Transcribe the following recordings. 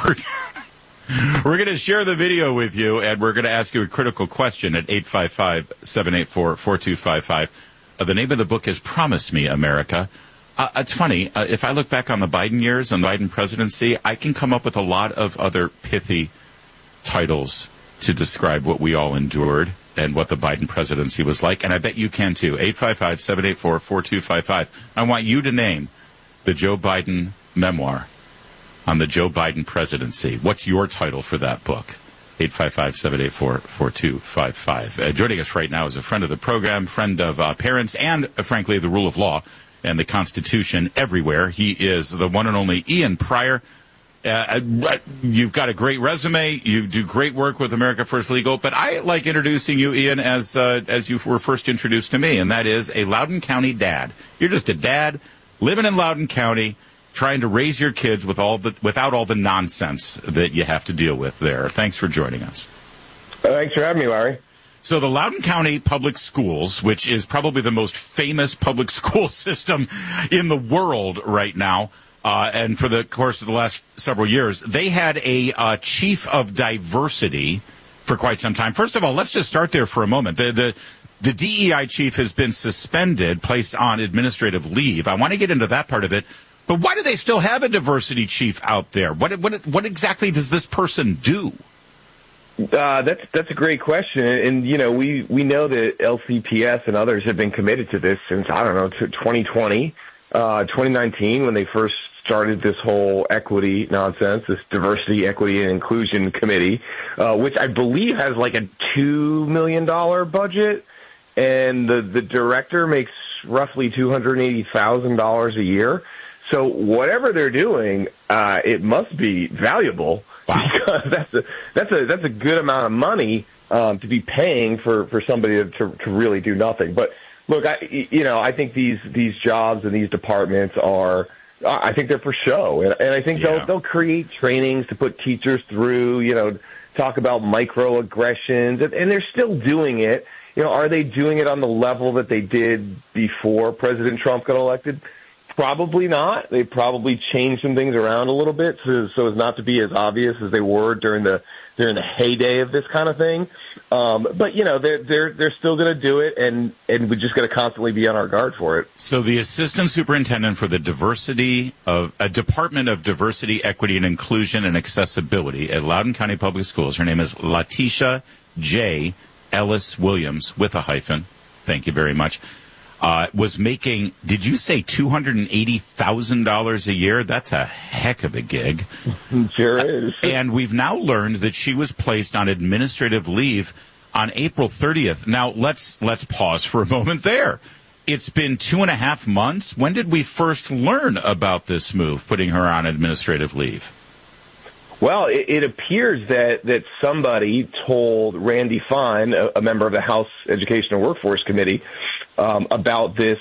We're going to share the video with you, and we're going to ask you a critical question at 855-784-4255. The name of the book is Promise Me, America. It's funny. If I look back on the Biden years and the Biden presidency, I can come up with a lot of other pithy titles to describe what we all endured and what the Biden presidency was like, and I bet you can too. 855-784-4255. I want you to name the Joe Biden memoir on the Joe Biden presidency. What's your title for that book? 855-784-4255. Joining us right now is a friend of the program, friend of parents, and, frankly, the rule of law and the Constitution everywhere. He is the one and only Ian Prior. You've got a great resume. You do great work with America First Legal, but I like introducing you, Ian, as you were first introduced to me, and that is a Loudoun County dad. You're just a dad living in Loudoun County, trying to raise your kids without all the nonsense that you have to deal with there. Thanks for joining us. Thanks for having me, Larry. So the Loudoun County Public Schools, which is probably the most famous public school system in the world right now, and for the course of the last several years, they had a chief of diversity for quite some time. First of all, let's just start there for a moment. The DEI chief has been suspended, placed on administrative leave. I want to get into that part of it. But why do they still have a diversity chief out there? What exactly does this person do? That's a great question, and we know that LCPS and others have been committed to this since 2020, 2019 when they first started this whole equity nonsense, this diversity, equity, and inclusion committee, which I believe has like a $2 million budget, and the director makes roughly $280,000 a year. So whatever they're doing, it must be valuable. Wow. Because that's a good amount of money to be paying for somebody to really do nothing. But look, I think these jobs and these departments are, I think they're for show, and I think they'll create trainings to put teachers through, talk about microaggressions, and they're still doing it. Are they doing it on the level that they did before President Trump got elected? Probably not. They probably changed some things around a little bit so as not to be as obvious as they were during the heyday of this kind of thing. But they're still going to do it, and we just got to constantly be on our guard for it. So the assistant superintendent for the Department of Diversity, Equity, and Inclusion and Accessibility at Loudoun County Public Schools. Her name is Latisha J. Ellis Williams with a hyphen. Thank you very much. Was making, did you say $280,000 a year? That's a heck of a gig. Sure is. And we've now learned that she was placed on administrative leave on April 30th. Now, let's pause for a moment there. It's been 2.5 months. When did we first learn about this move, putting her on administrative leave? Well, it appears that somebody told Randy Fine, a member of the House Education and Workforce Committee, about this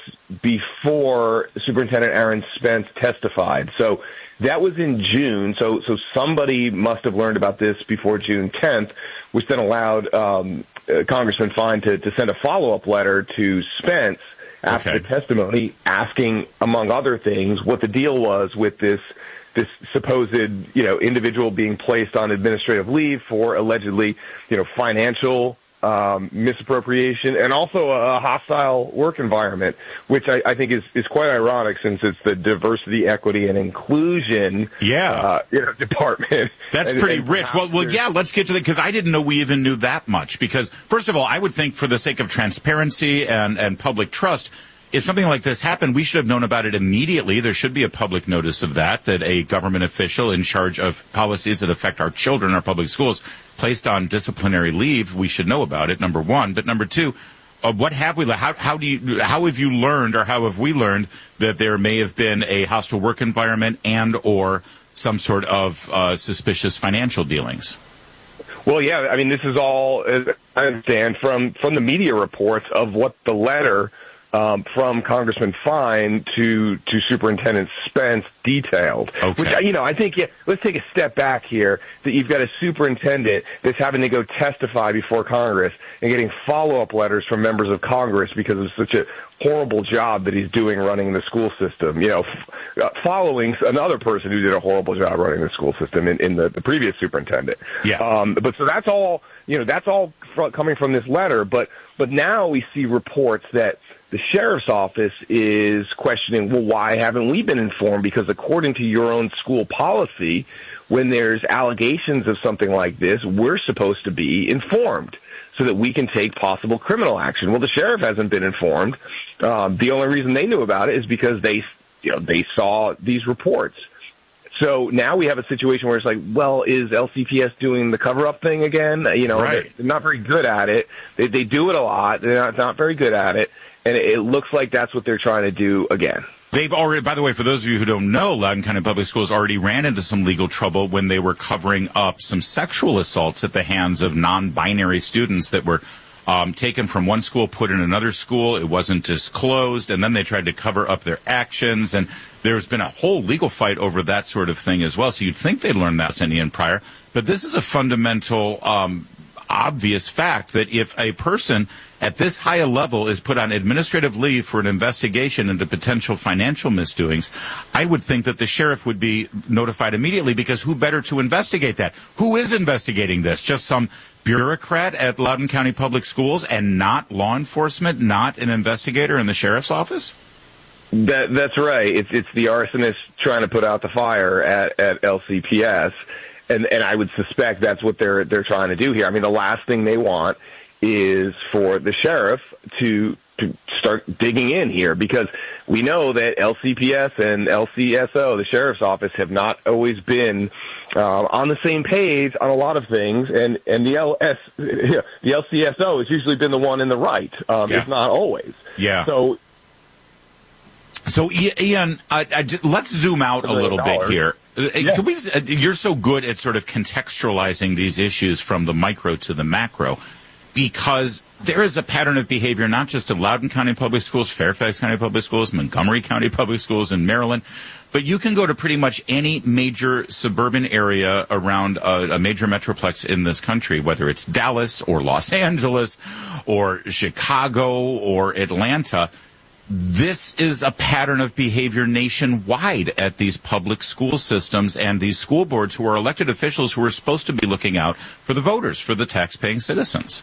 before Superintendent Aaron Spence testified. So that was in June. So somebody must have learned about this before June 10th, which then allowed Congressman Fine to send a follow-up letter to Spence after the testimony, asking, among other things, what the deal was with this supposed, individual being placed on administrative leave for allegedly, financial misappropriation and also a hostile work environment, which I think is quite ironic since it's the diversity, equity, and inclusion department. That's pretty rich. Well, yeah, let's get to that, because I didn't know we even knew that much. Because, first of all, I would think for the sake of transparency and public trust, if something like this happened, we should have known about it immediately. There should be a public notice of that a government official in charge of policies that affect our children, our public schools, placed on disciplinary leave. We should know about it, number one. But number two, what have we? How have you learned, or how have we learned that there may have been a hostile work environment and or some sort of suspicious financial dealings? Well, yeah, I mean, this is all, as I understand, from the media reports of what the letter from Congressman Fine to Superintendent Spence detailed. Okay. Which, I think, let's take a step back here, that you've got a superintendent that's having to go testify before Congress and getting follow-up letters from members of Congress because of such a horrible job that he's doing running the school system, following another person who did a horrible job running the school system in the previous superintendent. Yeah. But so that's all, coming from this letter. But now we see reports that the sheriff's office is questioning, well, why haven't we been informed? Because according to your own school policy, when there's allegations of something like this, we're supposed to be informed so that we can take possible criminal action. Well, the sheriff hasn't been informed. The only reason they knew about it is because they saw these reports. So now we have a situation where it's like, well, is LCPS doing the cover-up thing again? Right. They're not very good at it. They do it a lot. They're not very good at it. And it looks like that's what they're trying to do again. They've already, by the way, for those of you who don't know, Loudoun County Public Schools already ran into some legal trouble when they were covering up some sexual assaults at the hands of non-binary students that were taken from one school, put in another school. It wasn't disclosed, and then they tried to cover up their actions. And there's been a whole legal fight over that sort of thing as well. So you'd think they'd learned that lesson in prior. But this is a fundamental obvious fact that if a person at this high a level is put on administrative leave for an investigation into potential financial misdoings, I would think that the sheriff would be notified immediately, because who better to investigate that? Who is investigating this? Just some bureaucrat at Loudoun County Public Schools and not law enforcement, not an investigator in the sheriff's office? That's right. It's the arsonist trying to put out the fire at LCPS. And I would suspect that's what they're trying to do here. I mean, the last thing they want is for the sheriff to start digging in here, because we know that LCPS and LCSO, the sheriff's office, have not always been on the same page on a lot of things, and the LCSO has usually been the one in the right, if not always. Yeah. So Ian, let's zoom out a little bit here. Yeah. Can we, you're so good at sort of contextualizing these issues from the micro to the macro, because there is a pattern of behavior not just in Loudoun County Public Schools, Fairfax County Public Schools, Montgomery County Public Schools in Maryland, but you can go to pretty much any major suburban area around a major metroplex in this country, whether it's Dallas or Los Angeles or Chicago or Atlanta. This is a pattern of behavior nationwide at these public school systems and these school boards, who are elected officials who are supposed to be looking out for the voters, for the tax-paying citizens.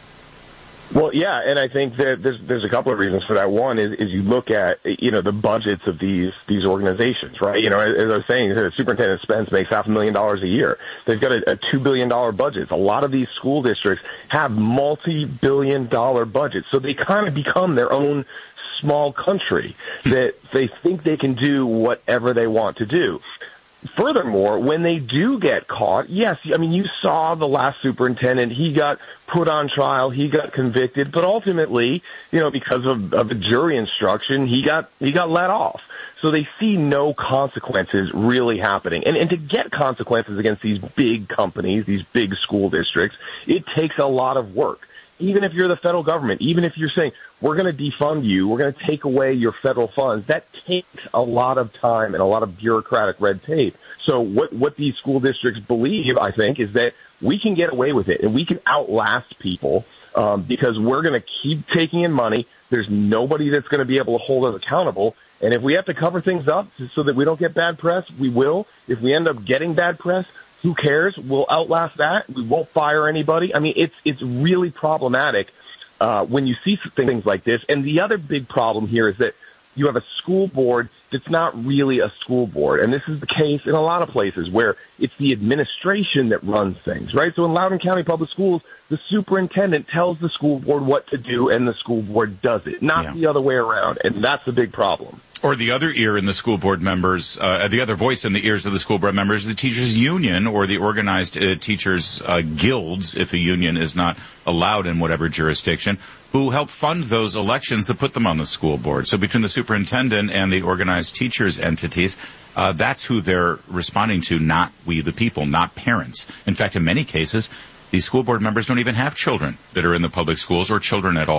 Well, yeah, and I think that there's a couple of reasons for that. One is you look at, the budgets of these organizations, right? As I was saying, Superintendent Spence makes $500,000 a year. They've got a $2 billion budget. A lot of these school districts have multi-billion-dollar budgets, so they kind of become their own small country that they think they can do whatever they want to do. Furthermore, when they do get caught, yes, I mean, you saw the last superintendent, he got put on trial, he got convicted, but ultimately, because of a jury instruction, he got let off. So they see no consequences really happening. And to get consequences against these big companies, these big school districts, it takes a lot of work. Even if you're the federal government, even if you're saying, we're going to defund you, we're going to take away your federal funds, that takes a lot of time and a lot of bureaucratic red tape. So what these school districts believe, I think, is that we can get away with it and we can outlast people because we're going to keep taking in money. There's nobody that's going to be able to hold us accountable. And if we have to cover things up so that we don't get bad press, we will. If we end up getting bad press, who cares? We'll outlast that. We won't fire anybody. I mean, it's really problematic when you see things like this. And the other big problem here is that you have a school board that's not really a school board. And this is the case in a lot of places where it's the administration that runs things, right? So in Loudoun County Public Schools, the superintendent tells the school board what to do and the school board does it, not the other way around. And that's the big problem. Or the other ear in the school board members, the other voice in the ears of the school board members, the teachers' union or the organized teachers' guilds, if a union is not allowed in whatever jurisdiction, who help fund those elections that put them on the school board. So between the superintendent and the organized teachers' entities, that's who they're responding to, not we the people, not parents. In fact, in many cases, these school board members don't even have children that are in the public schools or children at all.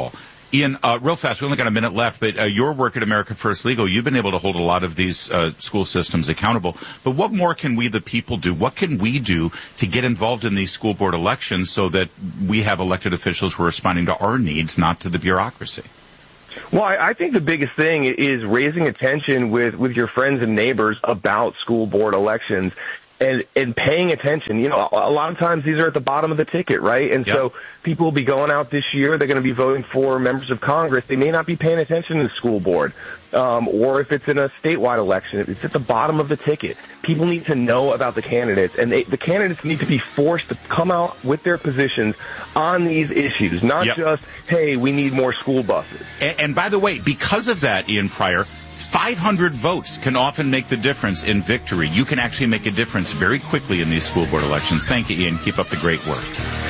Ian, real fast, we only got a minute left, but your work at America First Legal, you've been able to hold a lot of these school systems accountable. But what more can we, the people, do? What can we do to get involved in these school board elections so that we have elected officials who are responding to our needs, not to the bureaucracy? Well, I think the biggest thing is raising attention with your friends and neighbors about school board elections. And paying attention. You know, a lot of times these are at the bottom of the ticket, right? And so people will be going out this year. They're going to be voting for members of Congress. They may not be paying attention to the school board. Or if it's in a statewide election, it's at the bottom of the ticket. People need to know about the candidates, and the candidates need to be forced to come out with their positions on these issues, not just, hey, we need more school buses. And by the way, because of that, Ian Prior, 500 votes can often make the difference in victory. You can actually make a difference very quickly in these school board elections. Thank you, Ian. Keep up the great work.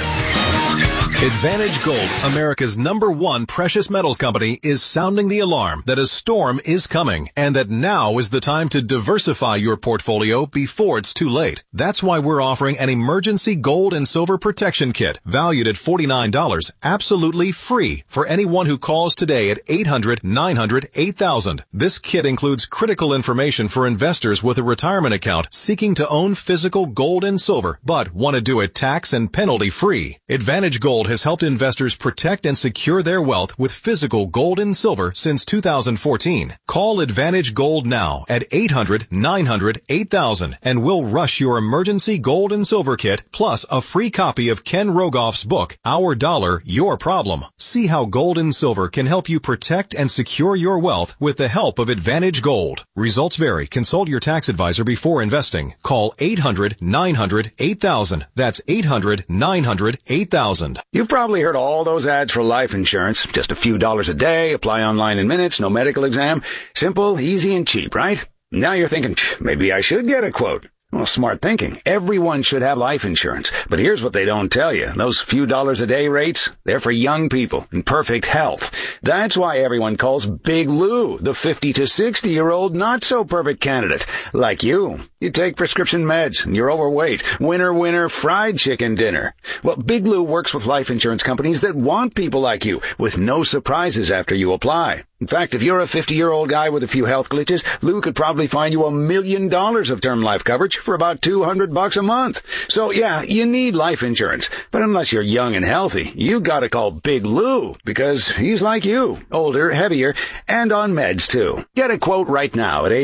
Advantage Gold, America's #1 precious metals company, is sounding the alarm that a storm is coming and that now is the time to diversify your portfolio before it's too late. That's why we're offering an emergency gold and silver protection kit valued at $49, absolutely free for anyone who calls today at 800-900-8000. This kit includes critical information for investors with a retirement account seeking to own physical gold and silver, but want to do it tax and penalty free. Advantage Gold has helped investors protect and secure their wealth with physical gold and silver since 2014. Call Advantage Gold now at 800-900-8000 and we'll rush your emergency gold and silver kit plus a free copy of Ken Rogoff's book, Our Dollar, Your Problem. See how gold and silver can help you protect and secure your wealth with the help of Advantage Gold. Results vary. Consult your tax advisor before investing. Call 800-900-8000. That's 800-900-8000. You've probably heard all those ads for life insurance. Just a few dollars a day, apply online in minutes, no medical exam. Simple, easy, and cheap, right? Now you're thinking, maybe I should get a quote. Well, smart thinking. Everyone should have life insurance. But here's what they don't tell you. Those few dollars a day rates, they're for young people in perfect health. That's why everyone calls Big Lou the 50 to 60-year-old not-so-perfect candidate. Like you. You take prescription meds and you're overweight. Winner, fried chicken dinner. Well, Big Lou works with life insurance companies that want people like you with no surprises after you apply. In fact, if you're a 50-year-old guy with a few health glitches, Lou could probably find you $1 million of term life coverage for about $200 a month. So yeah, you need life insurance. But unless you're young and healthy, you gotta call Big Lou because he's like you, older, heavier, and on meds too. Get a quote right now at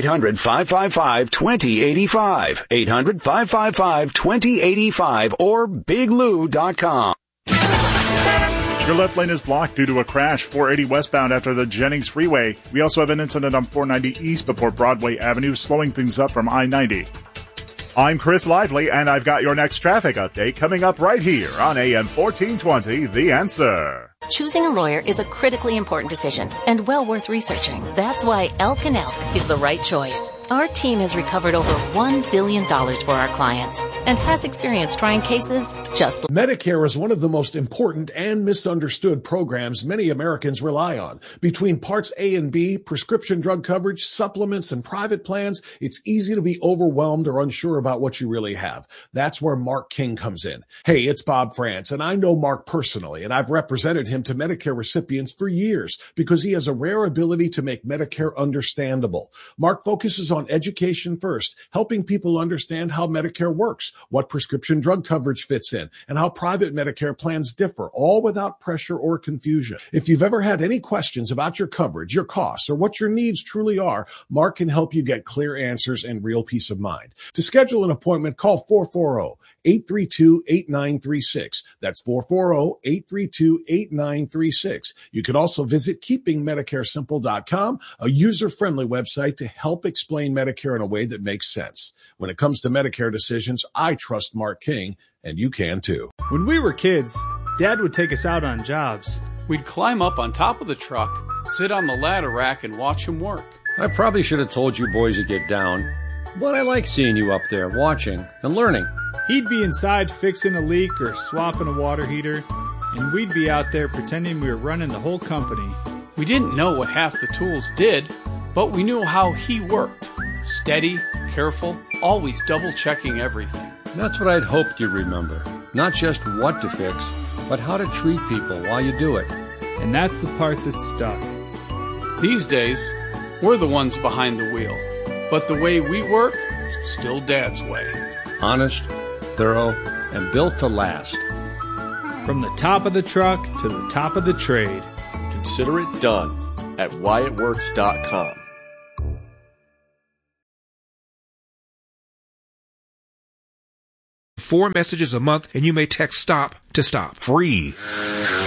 800-555-2085. 800-555-2085 or biglou.com. Your left lane is blocked due to a crash 480 westbound after the Jennings Freeway. We also have an incident on 490 east before Broadway Avenue, slowing things up from I-90. I'm Chris Lively, and I've got your next traffic update coming up right here on AM 1420, The Answer. Choosing a lawyer is a critically important decision and well worth researching. That's why Elk & Elk is the right choice. Our team has recovered over $1 billion for our clients and has experience trying cases just like Medicare is one of the most important and misunderstood programs many Americans rely on. Between Parts A and B, prescription drug coverage, supplements, and private plans, it's easy to be overwhelmed or unsure about what you really have. That's where Mark King comes in. Hey, it's Bob France, and I know Mark personally, and I've represented him to Medicare recipients for years because he has a rare ability to make Medicare understandable. Mark focuses on education first, helping people understand how Medicare works, what prescription drug coverage fits in, and how private Medicare plans differ, all without pressure or confusion. If you've ever had any questions about your coverage, your costs, or what your needs truly are, Mark can help you get clear answers and real peace of mind. To schedule an appointment, call 440-832-8936. That's 440-832-8936. You can also visit keepingmedicaresimple.com, a user-friendly website to help explain Medicare in a way that makes sense. When it comes to Medicare decisions, I trust Mark King, and you can too. When we were kids, Dad would take us out on jobs. We'd climb up on top of the truck, sit on the ladder rack, and watch him work. I probably should have told you boys to get down, but I like seeing you up there watching and learning. He'd be inside fixing a leak or swapping a water heater, and we'd be out there pretending we were running the whole company. We didn't know what half the tools did, but we knew how he worked. Steady, careful, always double-checking everything. That's what I'd hoped you'd remember. Not just what to fix, but how to treat people while you do it. And that's the part that's stuck. These days, we're the ones behind the wheel. But the way we work, still Dad's way. Honest, thorough, and built to last. From the top of the truck to the top of the trade. Consider it done at WyattWorks.com. 4 messages a month, and you may text STOP to stop. Free.